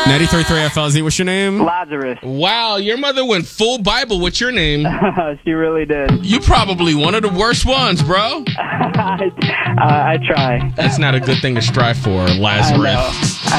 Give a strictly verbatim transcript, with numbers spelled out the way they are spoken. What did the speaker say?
ninety-three point three F L Z, what's your name? Lazarus. Wow, your mother went full Bible. What's your name? She really did. You probably one of the worst ones, bro. I, uh, I try. That's not a good thing to strive for, Lazarus.